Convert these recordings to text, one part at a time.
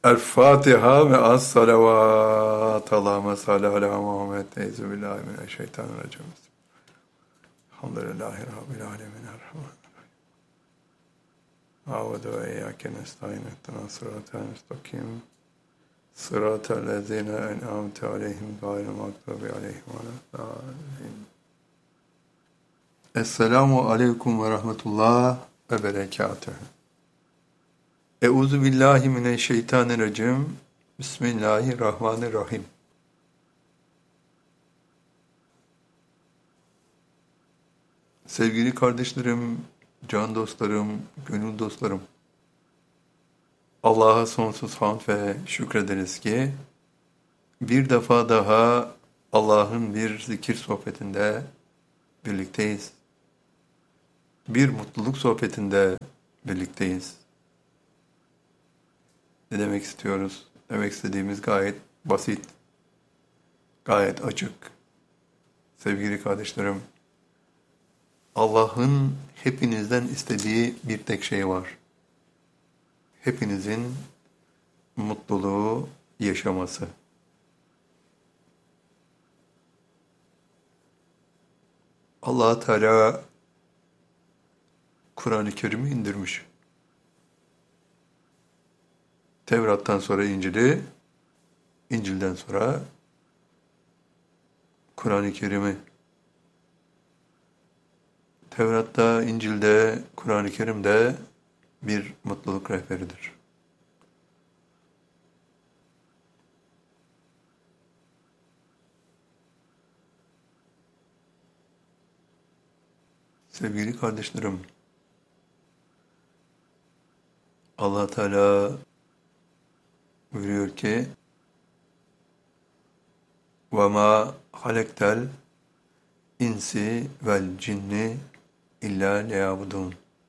El Fatiha ve as salavat. Allahümme salli ala Muhammed. Euzubillahimineşşeytanirracim. Elhamdülillahi Rabbil alemin. A'udu ve iyyake nestaîn. İhdinas sıratal müstakim. Sıratal lezîne en'amte aleyhim gayril mağdûbi aleyhim veleddâllîn. Esselamu aleyküm ve rahmetullah ve berekâtuhu. Euzubillahimineşşeytanirracim. Bismillahirrahmanirrahim. Sevgili kardeşlerim, can dostlarım, gönül dostlarım. Allah'a sonsuz hamd ve şükrederiz ki bir defa daha Allah'ın bir zikir sohbetinde birlikteyiz. Bir mutluluk sohbetinde birlikteyiz. Ne demek istiyoruz? Demek istediğimiz gayet basit, gayet açık. Sevgili kardeşlerim, Allah'ın hepinizden istediği bir tek şey var. Hepinizin mutluluğu yaşaması. Allah Teala Kur'an-ı Kerim'i indirmiş. Tevrat'tan sonra İncil'i, İncil'den sonra Kur'an-ı Kerim'i. Tevrat'ta, İncil'de, Kur'an-ı Kerim'de bir mutluluk rehberidir. Sevgili kardeşlerim, Allah Teala buyuruyor ki وَمَا خَلَقْتَ الْاِنْسِ وَالْجِنِّ اِلَّا لِيَعْبُدُونَ.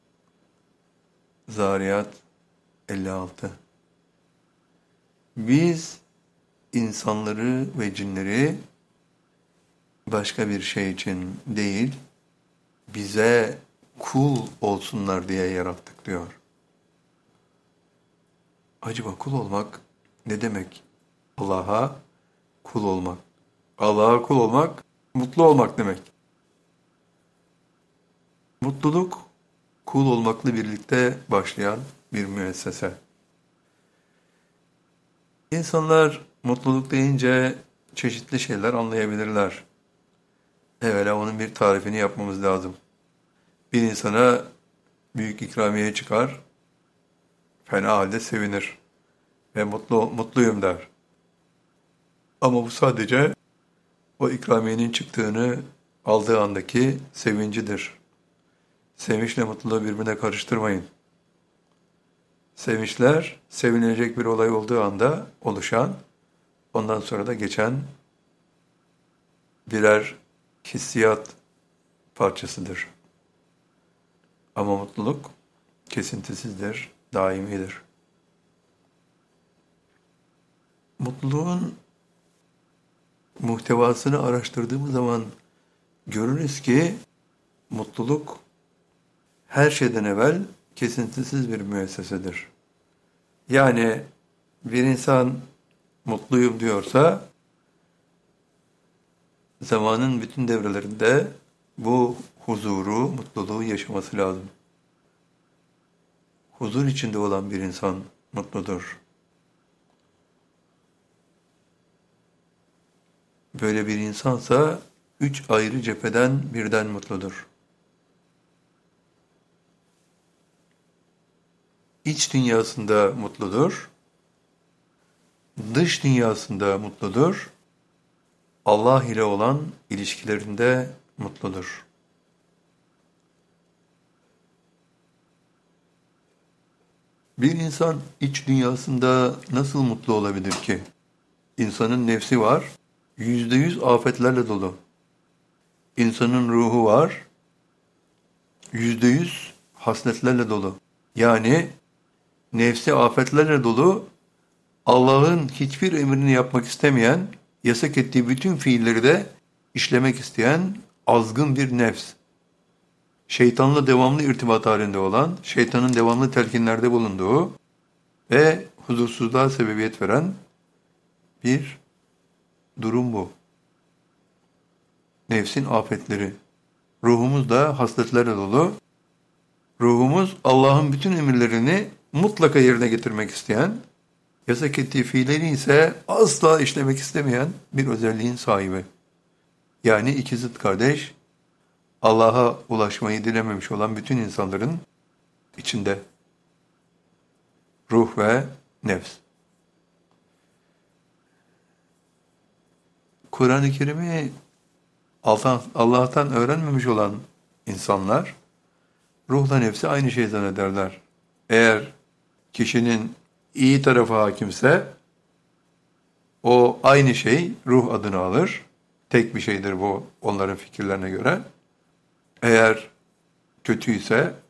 Zariyat 56. Biz insanları ve cinleri başka bir şey için değil, bize kul olsunlar diye yarattık diyor. Acaba kul olmak ne demek? Allah'a kul olmak. Allah'a kul olmak, mutlu olmak demek. Mutluluk, kul olmakla birlikte başlayan bir müessese. İnsanlar mutluluk deyince çeşitli şeyler anlayabilirler. Evvela onun bir tarifini yapmamız lazım. Bir insana büyük ikramiye çıkar, fena halde sevinir ve mutluyum der. Ama bu sadece o ikramiyenin çıktığını aldığı andaki sevincidir. Sevinçle mutluluğu birbirine karıştırmayın. Sevinçler, sevinilecek bir olay olduğu anda oluşan, ondan sonra da geçen birer hissiyat parçasıdır. Ama mutluluk kesintisizdir, daimidir. Mutluluğun muhtevasını araştırdığımız zaman görürüz ki mutluluk her şeyden evvel kesintisiz bir müessesedir. Yani bir insan mutluyum diyorsa zamanın bütün devrelerinde bu huzuru, mutluluğu yaşaması lazım. Huzur içinde olan bir insan mutludur. Böyle bir insansa 3 ayrı cepheden birden mutludur. İç dünyasında mutludur, dış dünyasında mutludur, Allah ile olan ilişkilerinde mutludur. Bir insan iç dünyasında nasıl mutlu olabilir ki? İnsanın nefsi var, %100 afetlerle dolu. İnsanın ruhu var, %100 hasletlerle dolu. Yani nefsi afetlerle dolu, Allah'ın hiçbir emrini yapmak istemeyen, yasak ettiği bütün fiilleri de işlemek isteyen azgın bir nefs. Şeytanla devamlı irtibat halinde olan, şeytanın devamlı telkinlerde bulunduğu ve huzursuzluğa sebebiyet veren bir durum bu. Nefsin afetleri. Ruhumuz da hasletlerle dolu. Ruhumuz Allah'ın bütün emirlerini mutlaka yerine getirmek isteyen, yasak ettiği fiilleri ise asla işlemek istemeyen bir özelliğin sahibi. Yani iki zıt kardeş, Allah'a ulaşmayı dilememiş olan bütün insanların içinde. Ruh ve nefs. Kur'an-ı Kerim'i Allah'tan öğrenmemiş olan insanlar, ruhla nefsi aynı şey zannederler. Eğer kişinin iyi tarafı hakimse, o aynı şey ruh adını alır. Tek bir şeydir bu onların fikirlerine göre. Eğer kötüyse